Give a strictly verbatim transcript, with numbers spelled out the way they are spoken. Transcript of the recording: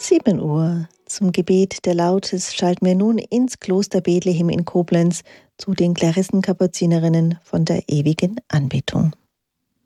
sieben Uhr. Zum Gebet der Lautes schalten wir nun ins Kloster Bethlehem in Koblenz zu den Klarissenkapuzinerinnen von der ewigen Anbetung.